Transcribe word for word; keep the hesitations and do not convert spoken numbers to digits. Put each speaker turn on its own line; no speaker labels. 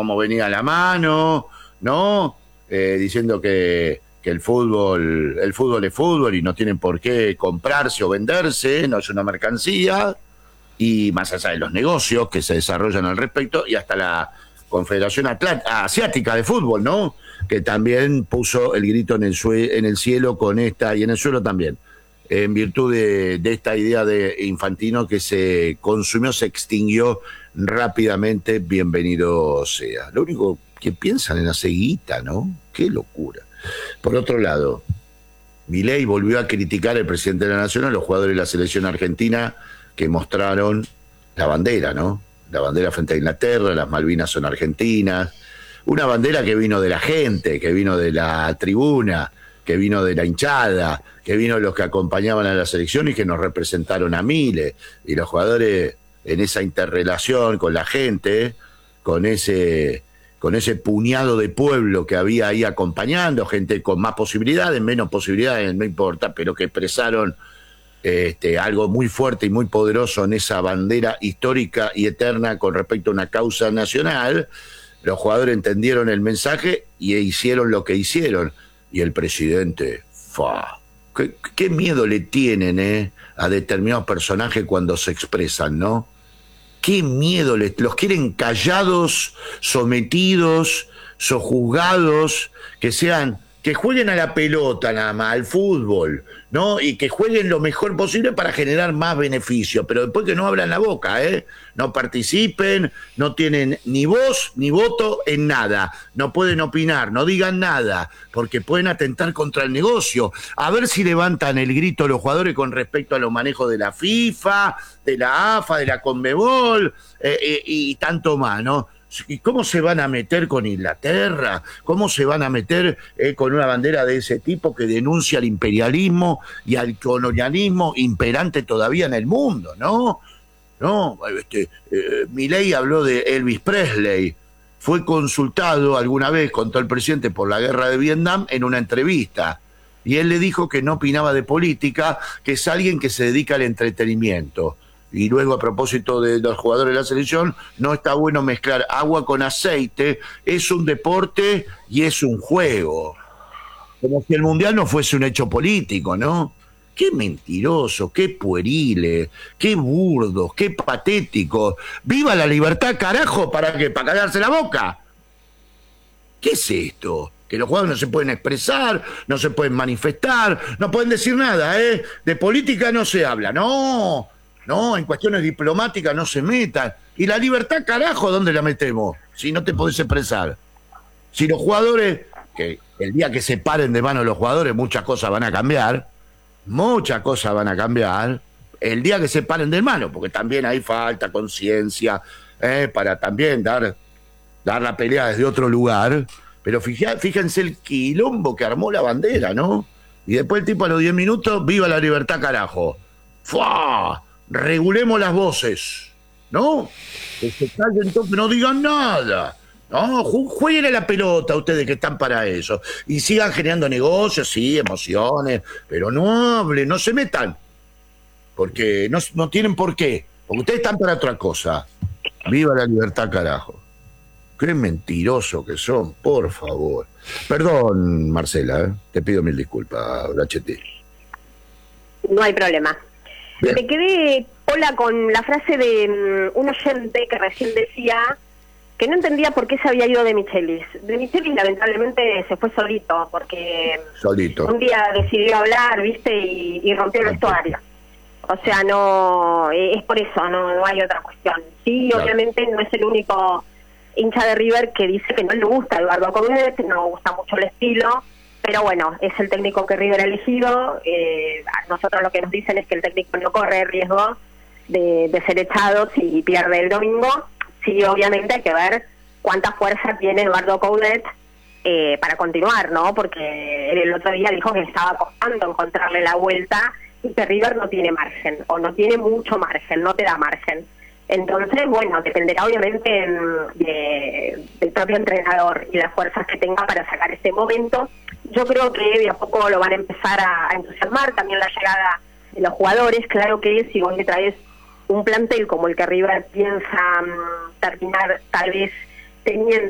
cómo venía la mano, ¿no? Eh, diciendo que, que el fútbol, el fútbol es fútbol y no tienen por qué comprarse o venderse, no es una mercancía, y más allá de los negocios que se desarrollan al respecto, y hasta la Confederación Atl- Asiática de Fútbol, ¿no? Que también puso el grito en el, sue- en el cielo con esta, y en el suelo también, en virtud de, de esta idea de Infantino que se consumió, se extinguió rápidamente, bienvenido sea. Lo único que piensan en la ceguita, ¿no? Qué locura. Por otro lado, Milei volvió a criticar al presidente de la Nación, a los jugadores de la selección argentina que mostraron la bandera, ¿no? La bandera frente a Inglaterra, las Malvinas son argentinas, una bandera que vino de la gente, que vino de la tribuna, que vino de la hinchada, que vino de los que acompañaban a la selección y que nos representaron a miles. Y los jugadores en esa interrelación con la gente, con ese, con ese puñado de pueblo que había ahí acompañando, gente con más posibilidades, menos posibilidades, no importa, pero que expresaron este, algo muy fuerte y muy poderoso en esa bandera histórica y eterna con respecto a una causa nacional. Los jugadores entendieron el mensaje y hicieron lo que hicieron. Y el presidente, fa, qué, qué miedo le tienen eh, a determinados personajes cuando se expresan, ¿no? Qué miedo les, los quieren callados, sometidos, sojuzgados, que sean, que jueguen a la pelota nada más, al fútbol, ¿no? Y que jueguen lo mejor posible para generar más beneficio, pero después que no abran la boca, ¿eh? No participen, no tienen ni voz ni voto en nada, no pueden opinar, no digan nada, porque pueden atentar contra el negocio. A ver si levantan el grito los jugadores con respecto a los manejos de la FIFA, de la AFA, de la Conmebol, eh, eh, y tanto más, ¿no? ¿Y cómo se van a meter con Inglaterra? ¿Cómo se van a meter eh, con una bandera de ese tipo que denuncia al imperialismo y al colonialismo imperante todavía en el mundo, ¿no? No, este, eh, Milei habló de Elvis Presley. Fue consultado alguna vez, contó el presidente, por la guerra de Vietnam en una entrevista. Y él le dijo que no opinaba de política, que es alguien que se dedica al entretenimiento. Y luego, a propósito de los jugadores de la selección, no está bueno mezclar agua con aceite, es un deporte y es un juego. Como si el Mundial no fuese un hecho político, ¿no? Qué mentiroso, qué pueriles, qué burdos, qué patéticos. ¡Viva la libertad, carajo! ¿Para qué? ¿Para callarse la boca? ¿Qué es esto? Que los jugadores no se pueden expresar, no se pueden manifestar, no pueden decir nada, ¿eh? De política no se habla, no... No, en cuestiones diplomáticas no se metan. ¿Y la libertad, carajo, dónde la metemos? Si no te podés expresar. Si los jugadores, que el día que se paren de mano los jugadores, muchas cosas van a cambiar. Muchas cosas van a cambiar. El día que se paren de mano, porque también hay falta conciencia, eh, para también dar, dar la pelea desde otro lugar. Pero fíjate, fíjense el quilombo que armó la bandera, ¿no? Y después el tipo a los diez minutos, viva la libertad, carajo. ¡Fua! Regulemos las voces, ¿no? Que se callen entonces, no digan nada. No, ju jueguen a la pelota ustedes que están para eso. Y sigan generando negocios, sí, emociones, pero no hablen, no se metan. Porque no, no tienen por qué. Porque ustedes están para otra cosa. Viva la libertad, carajo. Qué mentirosos que son, por favor. Perdón, Marcela, ¿eh? Te pido mil disculpas, Brachete.
No hay problema.
Bien.
Me quedé, hola, con la frase de um, un oyente que recién decía que no entendía por qué se había ido de Michelis. De Michelis lamentablemente se fue solito, porque
solito.
Un día decidió hablar, viste, y, y rompió el vestuario. O sea, no, es por eso, no, no hay otra cuestión. Sí, claro. Obviamente no es el único hincha de River que dice que no le gusta Eduardo Coudet, no gusta mucho el estilo. Pero bueno, es el técnico que River ha elegido. Eh, nosotros lo que nos dicen es que el técnico no corre riesgo de, de ser echado si pierde el domingo. Sí, obviamente hay que ver cuánta fuerza tiene Eduardo Coudet eh, para continuar, ¿no? Porque él el otro día dijo que estaba costando encontrarle la vuelta y que River no tiene margen, o no tiene mucho margen, no te da margen. Entonces, bueno, dependerá obviamente de, del propio entrenador y las fuerzas que tenga para sacar este momento. Yo creo que de a poco lo van a empezar a, a entusiasmar también la llegada de los jugadores. Claro que si vos le traes un plantel como el que River piensa um, terminar tal vez teniendo